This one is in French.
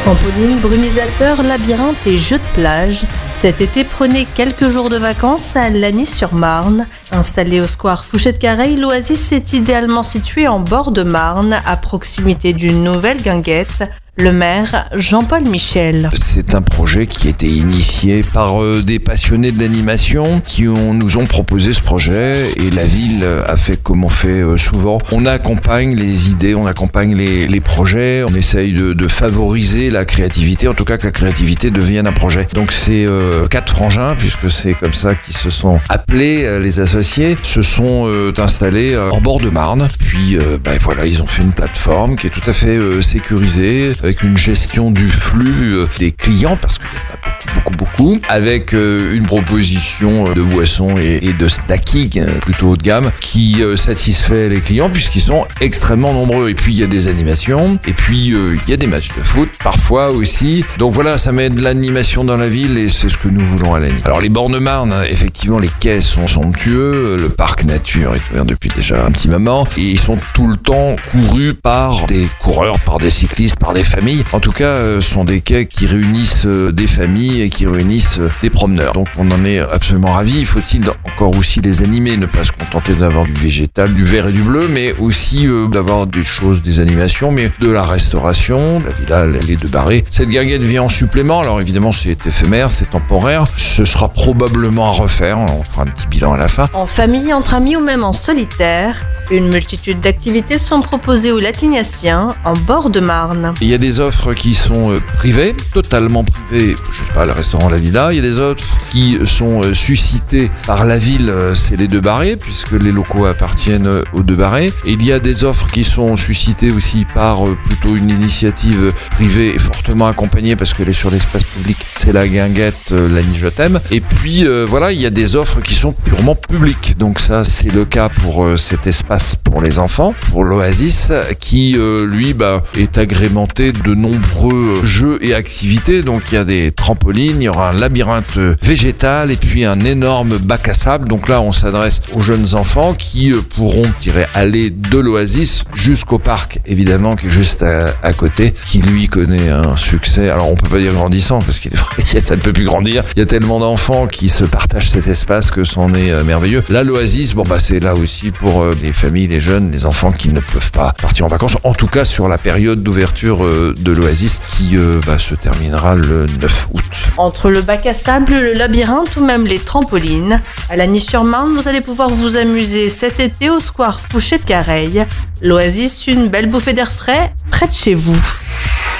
Trampoline, brumisateur, labyrinthe et jeux de plage. Cet été, prenez quelques jours de vacances à Lagny-sur-Marne. Installé au square Fouché-de-Careil, l'Oasis est idéalement situé en bord de Marne, à proximité d'une nouvelle guinguette. Le maire, Jean-Paul Michel. C'est un projet qui a été initié par des passionnés de l'animation qui nous ont proposé ce projet, et la ville a fait comme on fait souvent. On accompagne les idées, on accompagne les projets, on essaye de favoriser la créativité, en tout cas que la créativité devienne un projet. Donc c'est 4 frangins, puisque c'est comme ça qu'ils se sont appelés, les associés, se sont installés en bord de Marne. Puis voilà, ils ont fait une plateforme qui est tout à fait sécurisée, avec une gestion du flux des clients, parce qu'il y en a beaucoup, avec une proposition de boissons et de snacking plutôt haut de gamme qui satisfait les clients puisqu'ils sont extrêmement nombreux. Et puis il y a des animations, et puis il y a des matchs de foot parfois aussi. Donc voilà, ça met de l'animation dans la ville et c'est ce que nous voulons à Lagny. Alors les bords de Marne, effectivement, les quais sont somptueux, le parc nature est ouvert depuis déjà un petit moment et ils sont tout le temps courus par des coureurs, par des cyclistes, par des familles. En tout cas, ce sont des quais qui réunissent des familles et qui réunissent des promeneurs. Donc on en est absolument ravis. Faut-il encore aussi les animer, ne pas se contenter d'avoir du végétal, du vert et du bleu, mais aussi d'avoir des choses, des animations, mais de la restauration, la villa, l'allée de Barré. Cette guinguette vient en supplément. Alors évidemment, c'est éphémère, c'est temporaire. Ce sera probablement à refaire. On fera un petit bilan à la fin. En famille, entre amis ou même en solitaire, une multitude d'activités sont proposées aux Latignasiens en bord de Marne. Il y a des offres qui sont privées, totalement privées, je sais pas, le restaurant La Villa. Il y a des offres qui sont suscitées par la ville, c'est les Deux Barrés, puisque les locaux appartiennent aux Deux Barrés. Et il y a des offres qui sont suscitées aussi par plutôt une initiative privée et fortement accompagnée, parce qu'elle est sur l'espace public, c'est la guinguette Lagny Je t'aime. Et puis voilà, il y a des offres qui sont purement publiques. Donc ça, c'est le cas pour cet espace pour les enfants, pour l'Oasis, qui lui est agrémenté de nombreux jeux et activités. Donc il y a des trampolines, il y aura un labyrinthe végétal et puis un énorme bac à sable. Donc là on s'adresse aux jeunes enfants qui pourront, aller de l'Oasis jusqu'au parc, évidemment, qui est juste à côté, qui lui connaît un succès. Alors on peut pas dire grandissant, parce qu'il est vrai que ça ne peut plus grandir. Il y a tellement d'enfants qui se partagent cet espace que c'en est merveilleux. Là l'Oasis, c'est là aussi pour les familles, les jeunes, les enfants qui ne peuvent pas partir en vacances, en tout cas sur la période d'ouverture de l'Oasis qui se terminera le 9 août. Entre le bac à sable, le labyrinthe ou même les trampolines, à Lagny-sur-Marne, vous allez pouvoir vous amuser cet été au square Fouché-de-Careil. L'Oasis, une belle bouffée d'air frais près de chez vous.